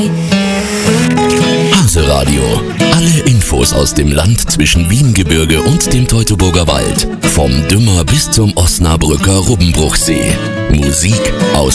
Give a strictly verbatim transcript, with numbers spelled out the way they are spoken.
Haseradio. Alle Infos aus dem Land zwischen Wiehengebirge und dem Teutoburger Wald. Vom Dümmer bis zum Osnabrücker Rubbenbruchsee. Musik aus